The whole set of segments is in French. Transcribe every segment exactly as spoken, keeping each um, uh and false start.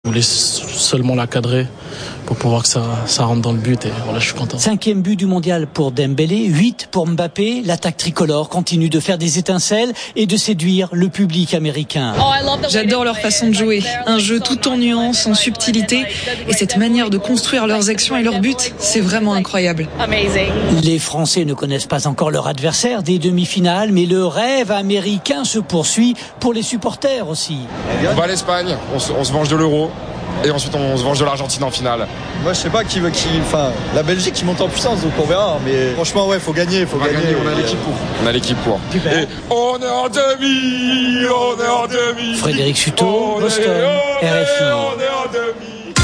Je voulais seulement la cadrer pour pouvoir que ça, ça rentre dans le but et voilà, je suis content. Cinquième but du mondial pour Dembélé, huit pour Mbappé. L'attaque tricolore continue de faire des étincelles et de séduire le public américain. J'adore leur façon de jouer, un jeu tout en nuances, en subtilité, et cette manière de construire leurs actions et leurs buts, c'est vraiment incroyable. Les Français ne connaissent pas encore leur adversaire des demi-finales, mais le rêve américain se poursuit pour les supporters aussi. On va à l'Espagne, on se, on se venge de l'Euro. Et ensuite on se venge de l'Argentine en finale. Moi je sais pas qui veut qui. Enfin la Belgique qui monte en puissance, donc on verra. Mais franchement ouais, faut gagner, faut on gagner. gagner. On a l'équipe pour. On a l'équipe pour. Et on est en demi, on est en demi. Frédéric Sutot, Boston, R F I. On est en demi.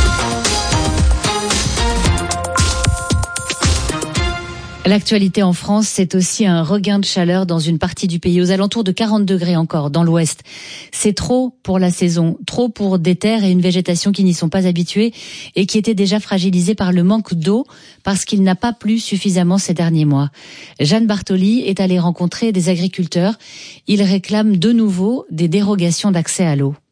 L'actualité en France, c'est aussi un regain de chaleur dans une partie du pays, aux alentours de quarante degrés encore, dans l'ouest. C'est trop pour la saison, trop pour des terres et une végétation qui n'y sont pas habituées et qui étaient déjà fragilisées par le manque d'eau parce qu'il n'a pas plu suffisamment ces derniers mois. Jeanne Bartoli est allée rencontrer des agriculteurs. Ils réclament de nouveau des dérogations d'accès à l'eau.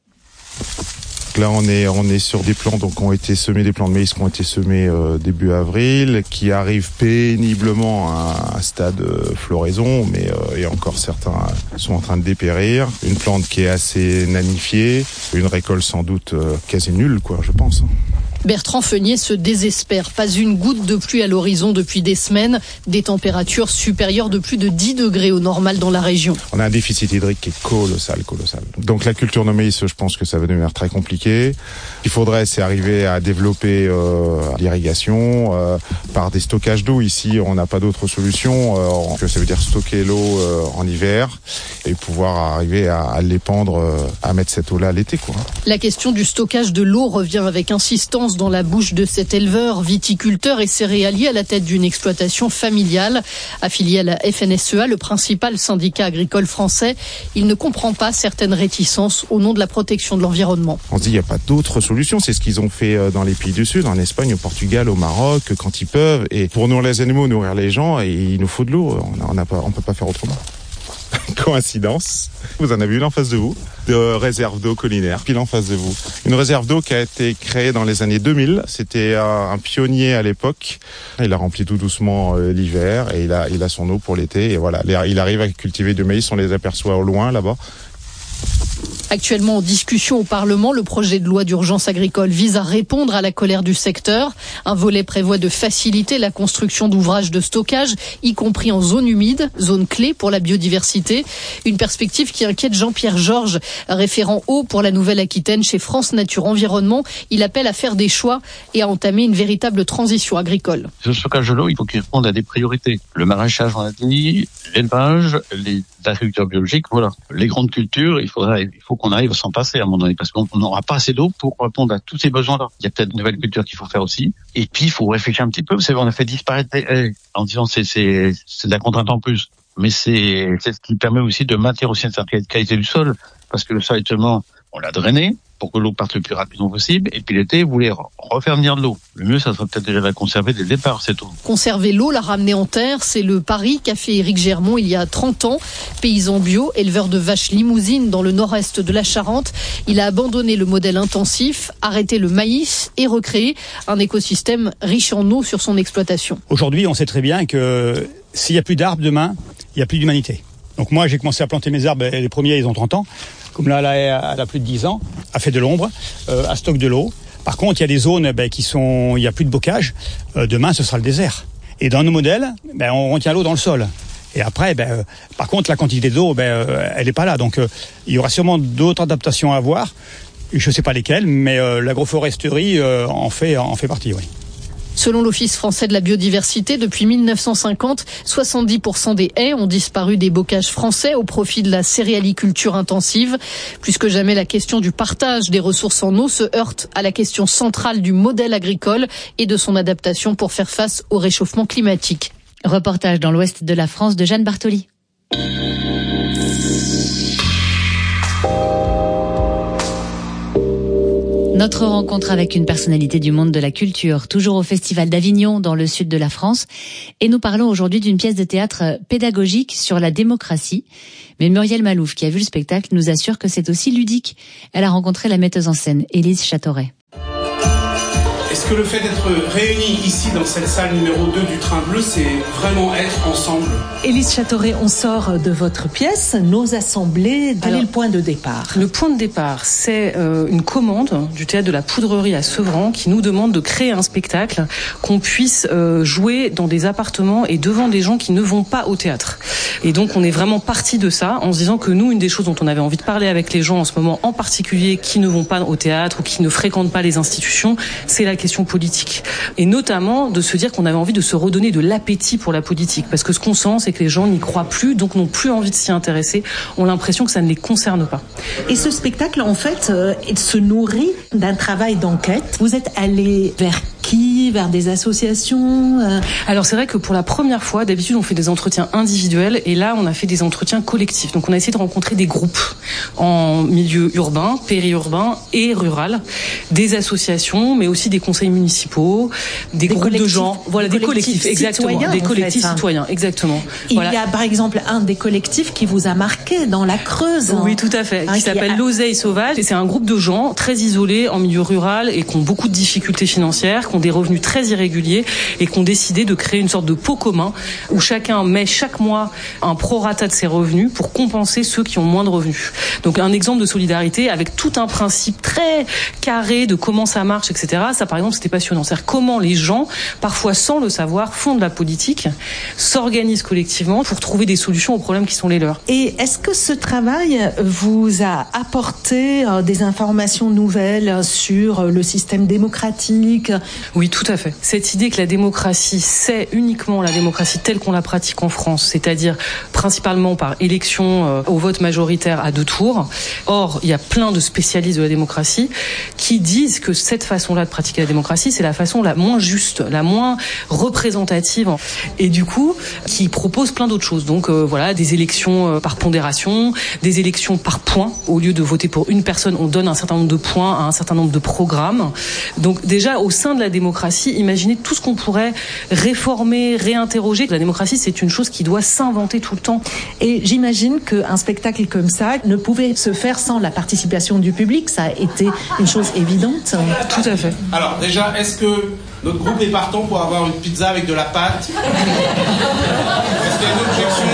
Là, on est on est sur des plants donc ont été semés, des plants de maïs qui ont été semés euh, début avril, qui arrivent péniblement à un stade euh, floraison, mais euh, et encore certains sont en train de dépérir. Une plante qui est assez nanifiée, une récolte sans doute euh, quasi nulle, quoi, je pense. Bertrand Feunier se désespère. Pas une goutte de pluie à l'horizon depuis des semaines. Des températures supérieures de plus de dix degrés au normal dans la région. On a un déficit hydrique qui est colossal, colossal. Donc la culture de maïs, je pense que ça va devenir très compliqué. Il faudrait, c'est arriver à développer euh, l'irrigation euh, par des stockages d'eau. Ici, on n'a pas d'autre solution. Euh, ça veut dire stocker l'eau euh, en hiver et pouvoir arriver à, à l'épandre, euh, à mettre cette eau-là l'été, quoi. La question du stockage de l'eau revient avec insistance dans la bouche de cet éleveur, viticulteur et céréalier à la tête d'une exploitation familiale. Affilié à la F N S E A, le principal syndicat agricole français, il ne comprend pas certaines réticences au nom de la protection de l'environnement. On se dit, il n'y a pas d'autre solution. C'est ce qu'ils ont fait dans les pays du Sud, en Espagne, au Portugal, au Maroc, quand ils peuvent. Et pour nourrir les animaux, nourrir les gens, et il nous faut de l'eau. On ne on peut pas faire autrement. Coïncidence, vous en avez une en face de vous, de réserve d'eau collinaire, pile en face de vous. Une réserve d'eau qui a été créée dans les années deux mille, c'était un pionnier à l'époque. Il a rempli tout doucement l'hiver et il a, il a son eau pour l'été. Et voilà, il arrive à cultiver du maïs, on les aperçoit au loin là-bas. Actuellement en discussion au Parlement, le projet de loi d'urgence agricole vise à répondre à la colère du secteur. Un volet prévoit de faciliter la construction d'ouvrages de stockage, y compris en zone humide, zone clé pour la biodiversité. Une perspective qui inquiète Jean-Pierre Georges, référent eau pour la Nouvelle-Aquitaine chez France Nature Environnement. Il appelle à faire des choix et à entamer une véritable transition agricole. Le stockage de l'eau, il faut qu'il réponde à des priorités. Le maraîchage, on a dit, l'élevage, les agriculteurs biologiques, voilà. Les grandes cultures, il faudrait, il faut qu'on arrive à s'en passer à un moment donné, parce qu'on n'aura pas assez d'eau pour répondre à tous ces besoins-là. Il y a peut-être de nouvelles cultures qu'il faut faire aussi. Et puis, il faut réfléchir un petit peu. Vous savez, on a fait disparaître les haies en disant c'est, c'est, c'est de la contrainte en plus. Mais c'est, c'est ce qui permet aussi de maintenir aussi une certaine qualité du sol, parce que le sol, actuellement, on l'a drainé pour que l'eau parte le plus rapidement possible. Et puis l'été, vous voulez refaire venir de l'eau. Le mieux, ça serait peut-être déjà de la conserver dès le départ, cette eau. Conserver l'eau, la ramener en terre, c'est le pari qu'a fait Éric Germont il y a trente ans. Paysan bio, éleveur de vaches limousines dans le nord-est de la Charente. Il a abandonné le modèle intensif, arrêté le maïs et recréé un écosystème riche en eau sur son exploitation. Aujourd'hui, on sait très bien que s'il n'y a plus d'arbres demain, il n'y a plus d'humanité. Donc moi, j'ai commencé à planter mes arbres, les premiers, ils ont trente ans. Comme là, là, elle a plus de dix ans, a fait de l'ombre, euh, a stocke de l'eau. Par contre, il y a des zones ben, qui sont, il n'y a plus de bocage. Euh, demain, ce sera le désert. Et dans nos modèles, ben, on retient l'eau dans le sol. Et après, ben, euh, par contre, la quantité d'eau, ben, euh, elle n'est pas là. Donc, euh, il y aura sûrement d'autres adaptations à avoir. Je ne sais pas lesquelles, mais euh, l'agroforesterie euh, en fait, en fait partie, oui. Selon l'Office français de la biodiversité, depuis mille neuf cent cinquante, soixante-dix pour cent des haies ont disparu des bocages français au profit de la céréaliculture intensive. Plus que jamais, la question du partage des ressources en eau se heurte à la question centrale du modèle agricole et de son adaptation pour faire face au réchauffement climatique. Reportage dans l'ouest de la France de Jeanne Bartoli. Notre rencontre avec une personnalité du monde de la culture, toujours au Festival d'Avignon dans le sud de la France. Et nous parlons aujourd'hui d'une pièce de théâtre pédagogique sur la démocratie. Mais Muriel Malouf, qui a vu le spectacle, nous assure que c'est aussi ludique. Elle a rencontré la metteuse en scène, Élise Châteauret. Est-ce que le fait d'être réunis ici dans cette salle numéro deux du Train Bleu, c'est vraiment être ensemble? Élise Châteauret, on sort de votre pièce, nos assemblées. Quel Alors, est le point de départ? Le point de départ, c'est euh, une commande du théâtre de la Poudrerie à Sevran qui nous demande de créer un spectacle qu'on puisse euh, jouer dans des appartements et devant des gens qui ne vont pas au théâtre. Et donc on est vraiment parti de ça en se disant que nous, une des choses dont on avait envie de parler avec les gens en ce moment, en particulier qui ne vont pas au théâtre ou qui ne fréquentent pas les institutions, c'est la question politique. Et notamment de se dire qu'on avait envie de se redonner de l'appétit pour la politique. Parce que ce qu'on sent, c'est que les gens n'y croient plus, donc n'ont plus envie de s'y intéresser, ont l'impression que ça ne les concerne pas. Et ce spectacle, en fait, euh, se nourrit d'un travail d'enquête. Vous êtes allé vers qui? Vers des associations? euh... Alors c'est vrai que pour la première fois, d'habitude on fait des entretiens individuels et là on a fait des entretiens collectifs. Donc on a essayé de rencontrer des groupes en milieu urbain, périurbain et rural, des associations, mais aussi des conseils municipaux, des, des groupes de gens, voilà, des, des collectifs, collectifs exactement, des collectifs fait, citoyens, exactement. Il voilà. y a par exemple un des collectifs qui vous a marqué dans la Creuse. Oui, tout à fait, hein, qui s'appelle a... l'Oseille Sauvage. Et c'est un groupe de gens très isolés en milieu rural et qui ont beaucoup de difficultés financières, qui ont des revenus très irréguliers et qui ont décidé de créer une sorte de pot commun où chacun met chaque mois un prorata de ses revenus pour compenser ceux qui ont moins de revenus. Donc un exemple de solidarité avec tout un principe très carré de comment ça marche, et cetera. Ça, par exemple, c'était passionnant. C'est-à-dire comment les gens, parfois sans le savoir, font de la politique, s'organisent collectivement pour trouver des solutions aux problèmes qui sont les leurs. Et est-ce que ce travail vous a apporté des informations nouvelles sur le système démocratique? Oui, tout à fait. Cette idée que la démocratie, c'est uniquement la démocratie telle qu'on la pratique en France, c'est-à-dire principalement par élection euh, au vote majoritaire à deux tours. Or, il y a plein de spécialistes de la démocratie qui disent que cette façon-là de pratiquer la démocratie, c'est la façon la moins juste, la moins représentative, et du coup, qui propose plein d'autres choses. Donc euh, voilà, des élections euh, par pondération, des élections par points. Au lieu de voter pour une personne, on donne un certain nombre de points à un certain nombre de programmes. Donc déjà, au sein de la démocratie, imaginez tout ce qu'on pourrait réformer, réinterroger. La démocratie, c'est une chose qui doit s'inventer tout le temps. Et j'imagine qu'un spectacle comme ça ne pouvait se faire sans la participation du public. Ça a été une chose évidente. Tout à fait. Alors déjà, est-ce que notre groupe est partant pour avoir une pizza avec de la pâte? Est-ce qu'il y a une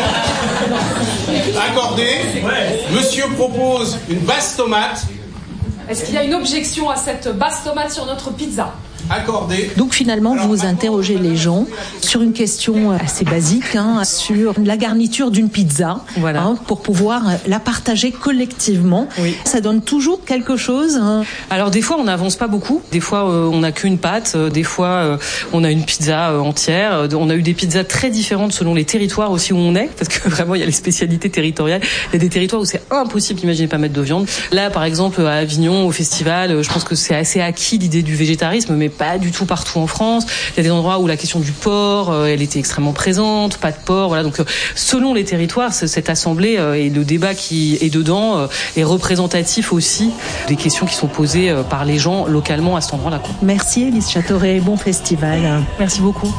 objection accordée? Ouais. Monsieur propose une basse tomate. Est-ce qu'il y a une objection à cette basse tomate sur notre pizza? Accordé. Donc finalement, Alors, vous interrogez les gens sur une question assez basique, hein, sur la garniture d'une pizza, voilà. hein, pour pouvoir la partager collectivement. Oui. Ça donne toujours quelque chose. Hein. Alors des fois, on n'avance pas beaucoup. Des fois, euh, on n'a qu'une pâte. Euh, des fois, euh, on a une pizza euh, entière. Euh, on a eu des pizzas très différentes selon les territoires aussi où on est, parce que vraiment, il y a les spécialités territoriales. Il y a des territoires où c'est impossible d'imaginer pas mettre de viande. Là, par exemple, à Avignon, au festival, je pense que c'est assez acquis l'idée du végétarisme, mais pas du tout partout en France. Il y a des endroits où la question du porc, euh, elle était extrêmement présente, pas de porc, voilà. Donc, euh, selon les territoires, cette assemblée euh, et le débat qui est dedans euh, est représentatif aussi des questions qui sont posées euh, par les gens localement à cet endroit-là. Quoi. Merci Élise Châteauret, bon festival. Merci beaucoup.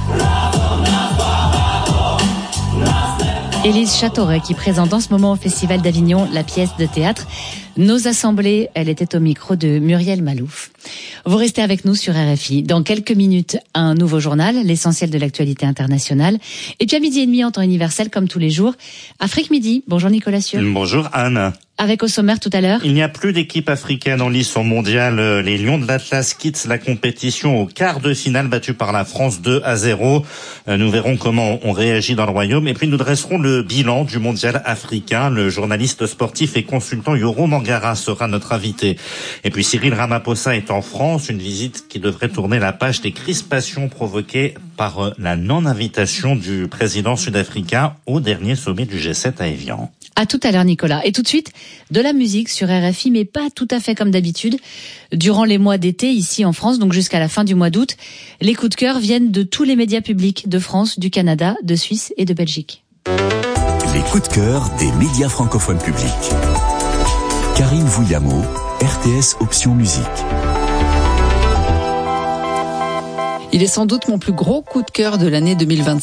Élise Châteauret qui présente en ce moment au Festival d'Avignon la pièce de théâtre Nos Assemblées. Elle était au micro de Muriel Malouf. Vous restez avec nous sur R F I. Dans quelques minutes, un nouveau journal, l'essentiel de l'actualité internationale. Et puis à midi et demi en temps universel, comme tous les jours, Afrique Midi. Bonjour Nicolas Sieur. Bonjour Anne. Avec au sommaire tout à l'heure. Il n'y a plus d'équipe africaine en lice au mondial. Les Lions de l'Atlas quittent la compétition au quart de finale, battus par la France deux à zéro. Nous verrons comment on réagit dans le royaume. Et puis nous dresserons le bilan du mondial africain. Le journaliste sportif et consultant Yoro Mangara sera notre invité. Et puis Cyril Ramaphosa est en France. Une visite qui devrait tourner la page des crispations provoquées par la non-invitation du président sud-africain au dernier sommet du G sept à Évian. À tout à l'heure Nicolas. Et tout de suite, de la musique sur R F I, mais pas tout à fait comme d'habitude. Durant les mois d'été, ici en France, donc jusqu'à la fin du mois d'août, les coups de cœur viennent de tous les médias publics de France, du Canada, de Suisse et de Belgique. Les coups de cœur des médias francophones publics. Karine Vouillamo, R T S Option Musique. Il est sans doute mon plus gros coup de cœur de l'année deux mille vingt-cinq.